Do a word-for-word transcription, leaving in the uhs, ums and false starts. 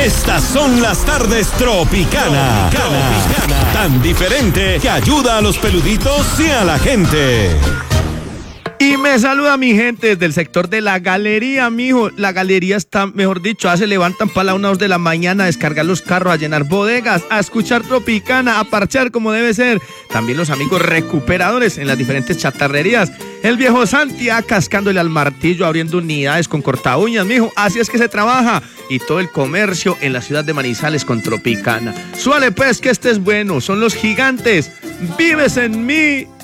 Estas son las tardes Tropicana. Tropicana. Tan diferente que ayuda a los peluditos y a la gente. Y me saluda mi gente desde el sector de la galería, mijo. La galería está, mejor dicho, ya se levantan para la una o dos de la mañana a descargar los carros, a llenar bodegas, a escuchar Tropicana, a parchar como debe ser. También los amigos recuperadores en las diferentes chatarrerías. El viejo Santi ah, cascándole al martillo, abriendo unidades con corta uñas, mijo. Así es que se trabaja. Y todo el comercio en la ciudad de Manizales con Tropicana. Suale pues que este es bueno, son los gigantes. Vives en mí.